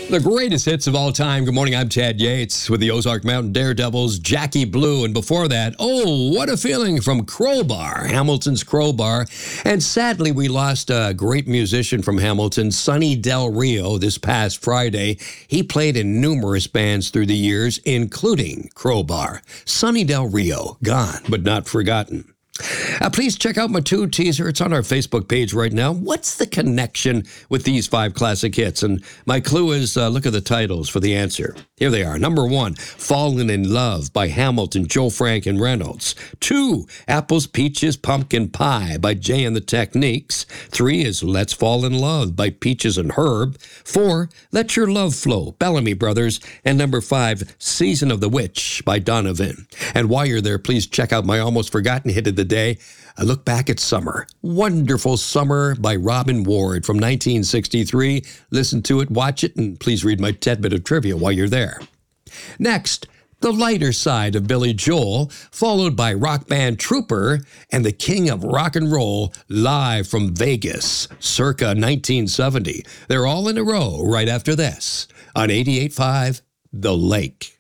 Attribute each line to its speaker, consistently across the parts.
Speaker 1: The greatest hits of all time. Good morning, I'm Chad Yates with the Ozark Mountain Daredevils, Jackie Blue. And before that, oh, what a feeling from Crowbar, Hamilton's Crowbar. And sadly, we lost a great musician from Hamilton, Sonny Del Rio, this past Friday. He played in numerous bands through the years, including Crowbar. Sonny Del Rio, gone but not forgotten. Please check out my 2 teaser. It's on our Facebook page right now. What's the connection with these 5 classic hits? And my clue is look at the titles for the answer. Here they are. Number 1, Fallen in Love by Hamilton, Joe Frank, and Reynolds. 2, Apples, Peaches, Pumpkin Pie by Jay and the Techniques. 3 is Let's Fall in Love by Peaches and Herb. 4, Let Your Love Flow, Bellamy Brothers. And number 5, Season of the Witch by Donovan. And while you're there, please check out my almost forgotten hit of the day, A Look Back at Summer. Wonderful Summer by Robin Ward from 1963. Listen to it, watch it, and please read my tidbit of trivia while you're there. Next, the lighter side of Billy Joel, followed by rock band Trooper and the King of Rock and Roll, live from Vegas, circa 1970. They're all in a row right after this on 88.5 The Lake.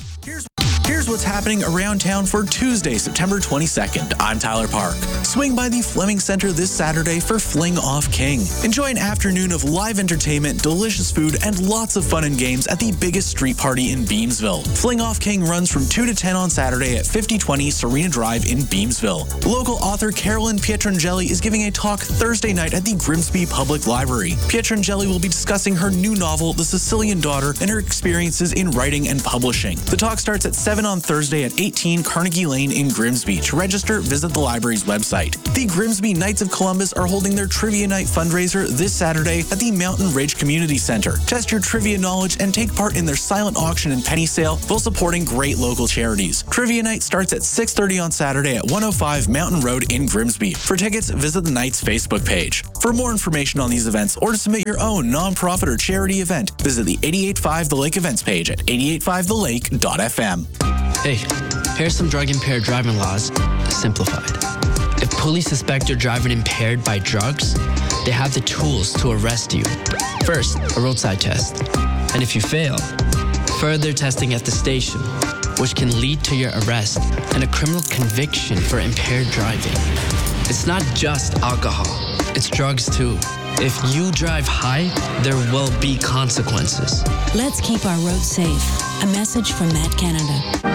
Speaker 2: Here's what's happening around town for Tuesday, September 22nd. I'm Tyler Park. Swing by the Fleming Center this Saturday for Fling Off King. Enjoy an afternoon of live entertainment, delicious food, and lots of fun and games at the biggest street party in Beamsville. Fling Off King runs from 2 to 10 on Saturday at 5020 Serena Drive in Beamsville. Local author Carolyn Pietrangeli is giving a talk Thursday night at the Grimsby Public Library. Pietrangeli will be discussing her new novel, The Sicilian Daughter, and her experiences in writing and publishing. The talk starts at 7 on Thursday at 18 Carnegie Lane in Grimsby. To register, visit the library's website. The Grimsby Knights of Columbus are holding their Trivia Night fundraiser this Saturday at the Mountain Ridge Community Center. Test your trivia knowledge and take part in their silent auction and penny sale while supporting great local charities. Trivia Night starts at 6:30 on Saturday at 105 Mountain Road in Grimsby. For tickets, visit the Knights Facebook page. For more information on these events or to submit your own nonprofit or charity event, visit the 88.5 The Lake events page at 885thelake.fm.
Speaker 3: Hey, here's some drug-impaired driving laws, simplified. If police suspect you're driving impaired by drugs, they have the tools to arrest you. First, a roadside test. And if you fail, further testing at the station, which can lead to your arrest and a criminal conviction for impaired driving. It's not just alcohol, it's drugs too. If you drive high, there will be consequences.
Speaker 4: Let's keep our roads safe. A message from Matt Canada.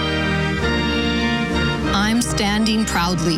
Speaker 5: I'm standing proudly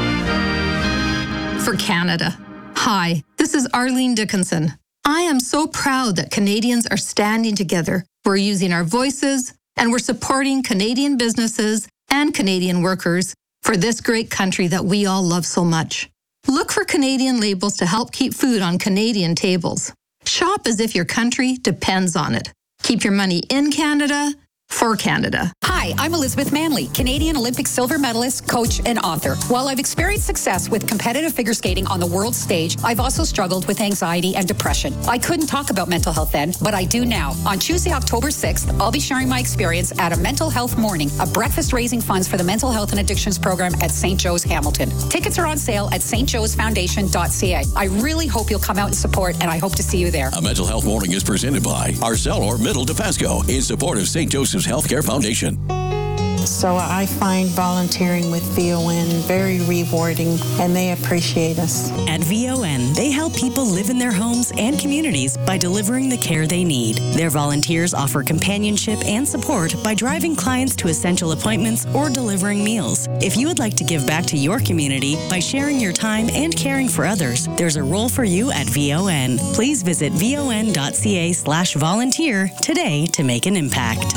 Speaker 5: for Canada. Hi, this is Arlene Dickinson. I am so proud that Canadians are standing together. We're using our voices and we're supporting Canadian businesses and Canadian workers for this great country that we all love so much. Look for Canadian labels to help keep food on Canadian tables. Shop as if your country depends on it. Keep your money in Canada, for Canada.
Speaker 6: Hi, I'm Elizabeth Manley, Canadian Olympic silver medalist, coach, and author. While I've experienced success with competitive figure skating on the world stage, I've also struggled with anxiety and depression. I couldn't talk about mental health then, but I do now. On Tuesday, October 6th, I'll be sharing my experience at a mental health morning, a breakfast raising funds for the Mental Health and Addictions program at St. Joe's Hamilton. Tickets are on sale at stjoesfoundation.ca. I really hope you'll come out and support, and I hope to see you there.
Speaker 7: A mental health morning is presented by Arcelor Middle DePasco in support of St. Joseph's Healthcare Foundation.
Speaker 8: So I find volunteering with VON very rewarding, and they appreciate us.
Speaker 9: At VON, they help people live in their homes and communities by delivering the care they need. Their volunteers offer companionship and support by driving clients to essential appointments or delivering meals. If you would like to give back to your community by sharing your time and caring for others, there's a role for you at VON. Please visit von.ca/volunteer today to make an impact.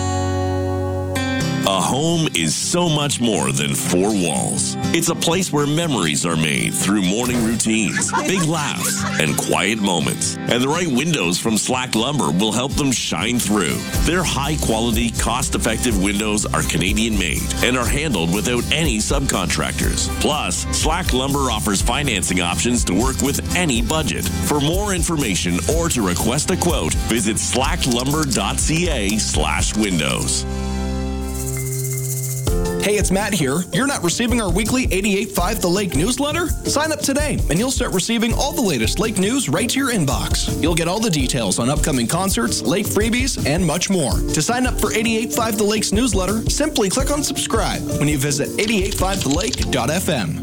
Speaker 10: A home is so much more than 4 walls. It's a place where memories are made through morning routines, big laughs, and quiet moments. And the right windows from Slack Lumber will help them shine through. Their high-quality, cost-effective windows are Canadian-made and are handled without any subcontractors. Plus, Slack Lumber offers financing options to work with any budget. For more information or to request a quote, visit slacklumber.ca/windows.
Speaker 11: Hey, it's Matt here. You're not receiving our weekly 88.5 The Lake newsletter? Sign up today, and you'll start receiving all the latest lake news right to your inbox. You'll get all the details on upcoming concerts, lake freebies, and much more. To sign up for 88.5 The Lake's newsletter, simply click on subscribe when you visit 885thelake.fm.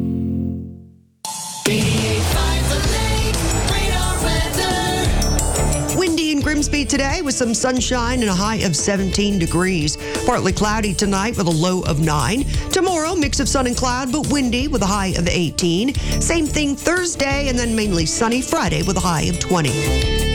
Speaker 12: 88.5 The Lake, radar weather. Windy in Grimsby today with some sunshine and a high of 17 degrees. Partly cloudy tonight with a low of 9. Tomorrow, mix of sun and cloud, but windy with a high of 18. Same thing Thursday, and then mainly sunny Friday with a high of 20.